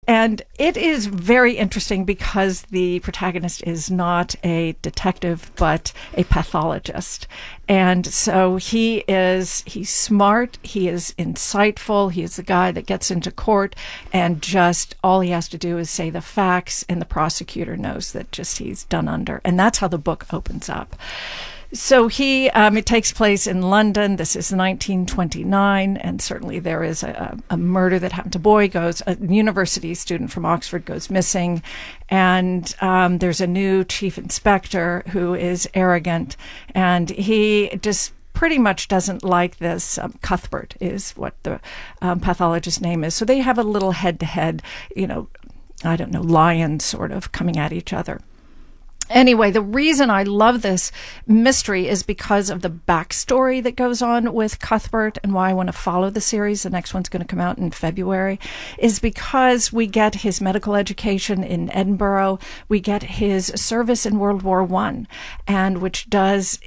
And it is very interesting because the protagonist is not a detective, but a pathologist. And so he's smart, he is insightful, he is the guy that gets into court and just all he has to do is say the facts, and the prosecutor knows that just he's done under. And that's how the book opens up. So it takes place in London. This is 1929, and certainly there is a murder that happened. A university student from Oxford goes missing, and there's a new chief inspector who is arrogant, and he just pretty much doesn't like this. Cuthbert is what the pathologist's name is. So they have a little head-to-head, lions sort of coming at each other. Anyway, the reason I love this mystery is because of the backstory that goes on with Cuthbert, and why I want to follow the series. The next one's going to come out in February, is because we get his medical education in Edinburgh. We get his service in World War I, and which does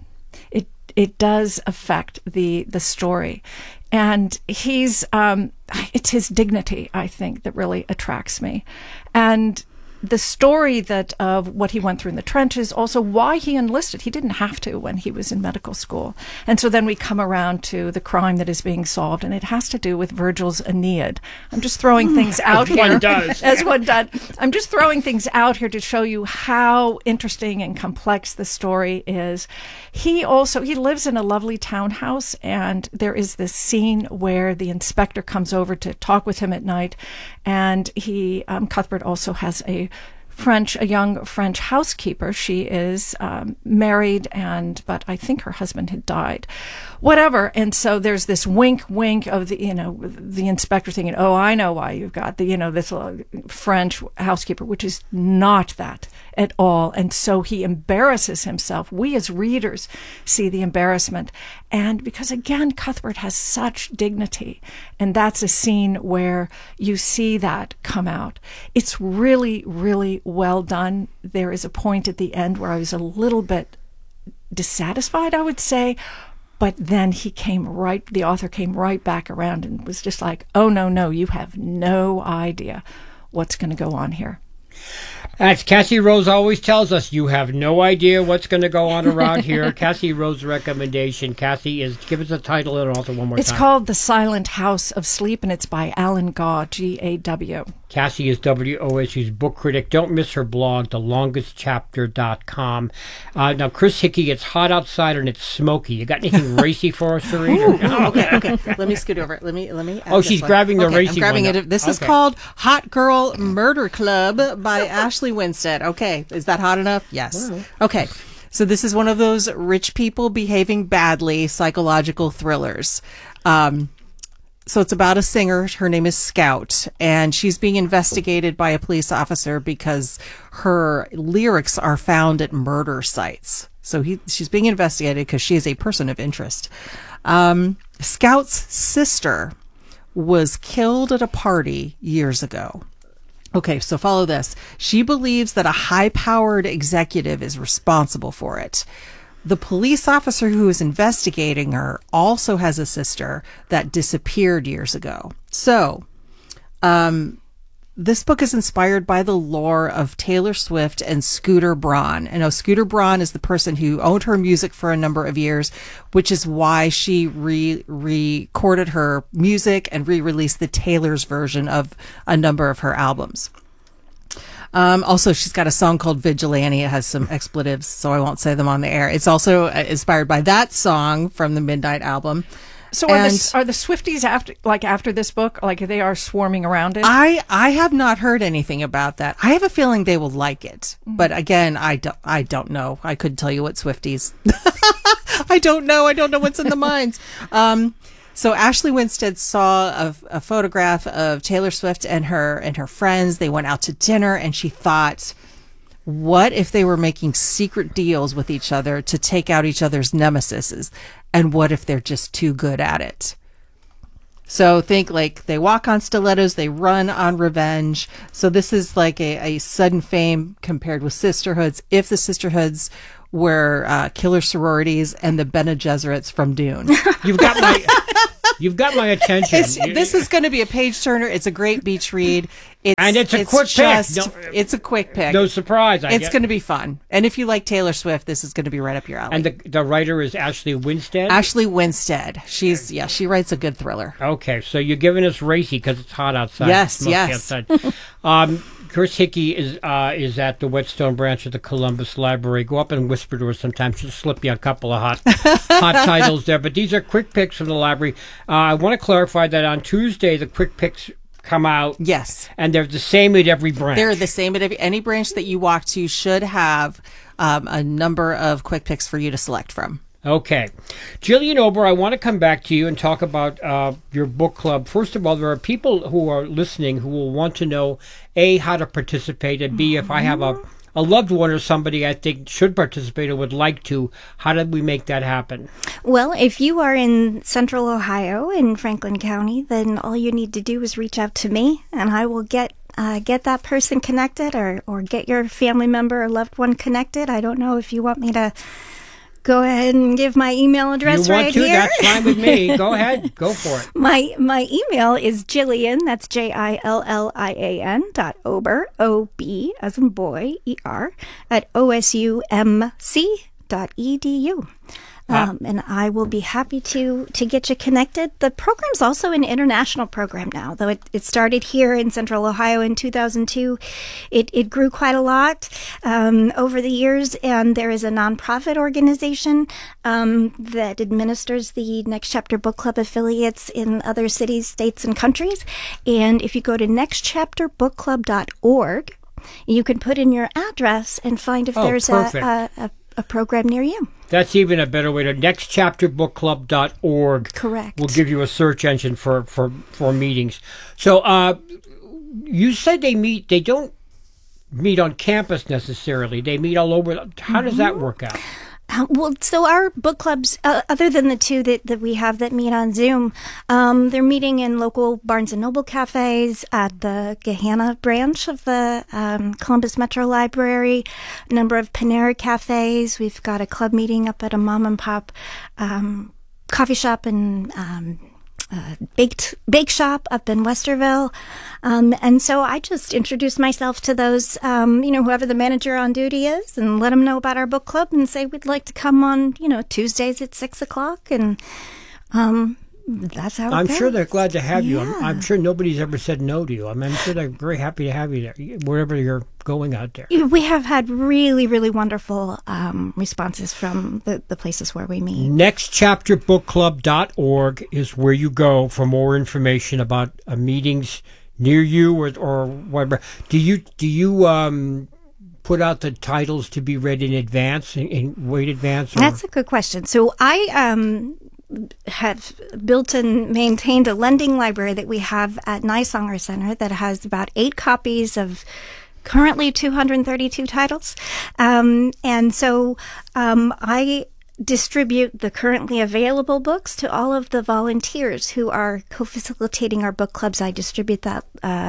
affect the story. And it's his dignity, I think, that really attracts me. And the story of what he went through in the trenches, also why he enlisted. He didn't have to when he was in medical school. And so then we come around to the crime that is being solved, and it has to do with Virgil's Aeneid. I'm just throwing things out here. One does. As one does. I'm just throwing things out here to show you how interesting and complex the story is. He lives in a lovely townhouse, and there is this scene where the inspector comes over to talk with him at night, and Cuthbert also has a young French housekeeper. She is married, but I think her husband had died. Whatever. And so there's this wink of the inspector thinking, oh, I know why you've got this French housekeeper, which is not that at all. And so he embarrasses himself. We as readers see the embarrassment. And because again, Cuthbert has such dignity, and that's a scene where you see that come out. It's really, really well done. There is a point at the end where I was a little bit dissatisfied, I would say, but then the author came right back around and was just like, oh, no, you have no idea what's going to go on here. As Cassie Rose always tells us, you have no idea what's going to go on around here. Cassie Rose's recommendation. Cassie, give us the title and author one more time. It's called The Silent House of Sleep, and it's by Alan Gaw, Gaw. Cassie is WOSU's book critic. Don't miss her blog, thelongestchapter.com. Now, Chris Hickey, it's hot outside and it's smoky. You got anything racy for us to read? Okay. Let me scoot over. Let me. Oh, she's grabbing the racy one. I'm grabbing it. This is called Hot Girl Murder Club by Ashley Winstead. Okay, is that hot enough? Yes. Wow. Okay. So this is one of those rich people behaving badly psychological thrillers. So it's about a singer. Her name is Scout, and she's being investigated by a police officer because her lyrics are found at murder sites. So she's being investigated because she is a person of interest. Scout's sister was killed at a party years ago. Okay, so follow this. She believes that a high-powered executive is responsible for it. The police officer who is investigating her also has a sister that disappeared years ago. So, this book is inspired by the lore of Taylor Swift and Scooter Braun. And Scooter Braun is the person who owned her music for a number of years, which is why she recorded her music and re-released the Taylor's version of a number of her albums. Also, she's got a song called Vigilante. It has some expletives, so I won't say them on the air. It's also inspired by that song from the Midnight album. So are the Swifties after this book, like they are swarming around it? I have not heard anything about that. I have a feeling they will like it, but again, I don't know. I couldn't tell you what Swifties. I don't know. I don't know what's in the minds. So Ashley Winstead saw a photograph of Taylor Swift and her friends. They went out to dinner, and she thought, what if they were making secret deals with each other to take out each other's nemesis? And what if they're just too good at it? So think like they walk on stilettos, they run on revenge. So this is like a sudden fame compared with Sisterhoods. If the Sisterhoods were killer sororities and the Bene Gesserits from Dune. You've got my attention. This is going to be a page turner. It's a great beach read. It's a quick pick. It's a quick pick. No surprise. It's going to be fun. And if you like Taylor Swift, this is going to be right up your alley. And the writer is Ashley Winstead? Ashley Winstead. She writes a good thriller. Okay, so you're giving us racy because it's hot outside. Yes. Outside. Chris Hickey is at the Whetstone branch of the Columbus Library. Go up and whisper to her sometimes. She'll slip you a couple of hot titles there. But these are quick picks from the library. I want to clarify that on Tuesday, the quick picks come out. Yes. And they're the same at every branch. They're the same at any branch that you walk to should have a number of quick picks for you to select from. Okay. Jillian Ober, I want to come back to you and talk about your book club. First of all, there are people who are listening who will want to know, A, how to participate, and B, if I have a loved one or somebody I think should participate or would like to, how do we make that happen? Well, if you are in Central Ohio in Franklin County, then all you need to do is reach out to me, and I will get that person connected or get your family member or loved one connected. I don't know if you want me to go ahead and give my email address right here. You want to? That's fine with me. Go ahead. Go for it. My email is Jillian, that's Jillian .ober, O-B as in boy, E-R, at osumc.edu. And I will be happy to get you connected. The program's also an international program now, though it started here in Central Ohio in 2002. It grew quite a lot over the years, and there is a nonprofit organization that administers the Next Chapter Book Club affiliates in other cities, states, and countries. And if you go to nextchapterbookclub.org, you can put in your address and find if there's a program near you. That's even a better way to nextchapterbookclub.org. Correct. We'll give you a search engine for meetings. So you said they don't meet on campus necessarily. They meet all over. How does that work out? Well, so our book clubs, other than the two that we have that meet on Zoom, they're meeting in local Barnes & Noble cafes, at the Gahanna branch of the Columbus Metro Library, a number of Panera cafes. We've got a club meeting up at a mom-and-pop coffee shop and bake shop up in Westerville. And so I just introduce myself to those, whoever the manager on duty is, and let them know about our book club and say we'd like to come on, Tuesdays at 6:00. And that's how it I'm goes. sure they're glad to have you. Yeah. I'm sure nobody's ever said no to you. I'm sure they're very happy to have you there, wherever you're going out there. We have had really, really wonderful responses from the places where we meet. Nextchapterbookclub.org is where you go for more information about meetings near you or whatever. Do you put out the titles to be read in advance, in weight advance? Or? That's a good question. So I have built and maintained a lending library that we have at Nysonger Center that has about 8 copies of currently 232 titles. And so I distribute the currently available books to all of the volunteers who are co-facilitating our book clubs. I distribute that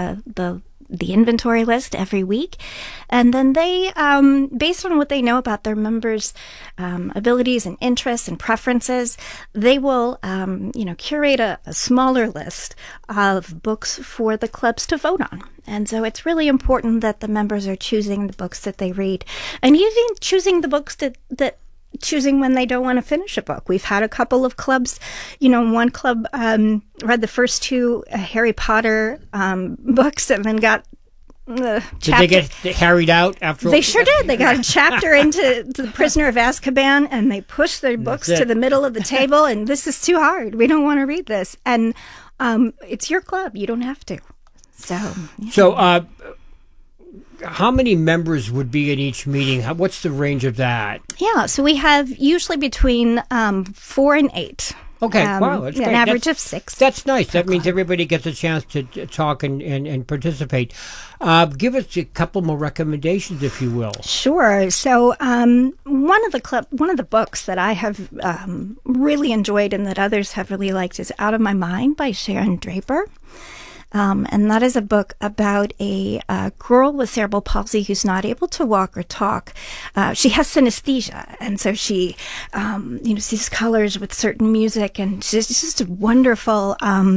the inventory list every week, and then they, based on what they know about their members' abilities and interests and preferences, they will, curate a smaller list of books for the clubs to vote on. And so it's really important that the members are choosing the books that they read, and even choosing the books that choosing when they don't want to finish a book. We've had a couple of clubs, one club read the first 2 Harry Potter books and then got the chapter. Did they get harried out after? They sure did. They got a chapter into The Prisoner of Azkaban, and they pushed their books to the middle of the table, and this is too hard. We don't want to read this. And it's your club. You don't have to. So, how many members would be in each meeting? What's the range of that? Yeah, so we have usually between 4 and 8. Okay, wow, that's great. An average of 6. That's nice. That means everybody gets a chance to talk and participate. Give us a couple more recommendations, if you will. Sure. So one of the books that I have really enjoyed and that others have really liked is Out of My Mind by Sharon Draper. And that is a book about a girl with cerebral palsy who's not able to walk or talk. She has synesthesia, and so she, sees colors with certain music, and she's just a wonderful.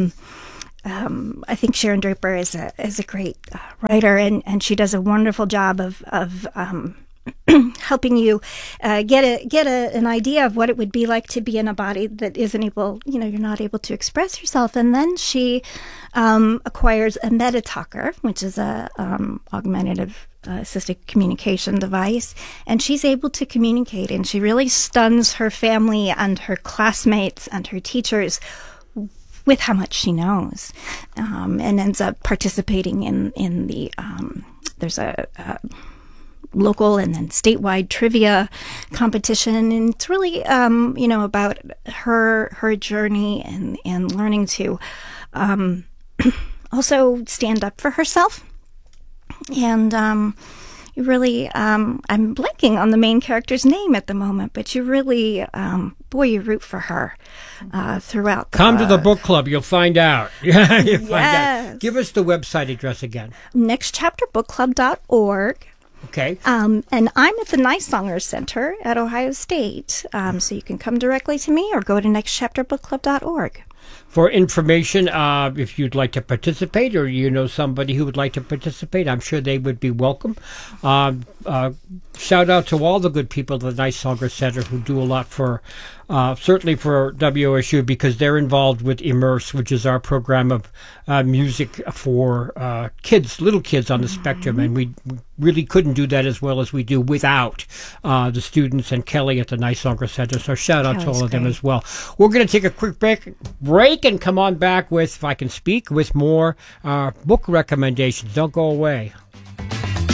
I think Sharon Draper is a great writer, and she does a wonderful job of helping you get an idea of what it would be like to be in a body that isn't able, you're not able to express yourself. And then she acquires a MetaTalker, which is a augmentative assisted communication device, and she's able to communicate, and she really stuns her family and her classmates and her teachers with how much she knows, and ends up participating in the there's a local and then statewide trivia competition, and it's really about her journey and learning to also stand up for herself. And you really I'm blanking on the main character's name at the moment, but you really you root for her throughout the Come book. to the book club, you'll find out. You'll find Yes. out. Give us the website address again. nextchapterbookclub.org. Okay. And I'm at the Nice Songers Center at Ohio State, so you can come directly to me or go to nextchapterbookclub.org. For information, if you'd like to participate or you know somebody who would like to participate, I'm sure they would be welcome. Shout out to all the good people at the Nice Songers Center who do a lot for, certainly for WOSU, because they're involved with Immerse, which is our program of music for kids, little kids on the spectrum, and we really couldn't do that as well as we do without the students and Kelly at the Nice Songers Center. So shout out to all of them as well. We're going to take a quick break and come on back with, if I can speak, with more book recommendations. Don't go away.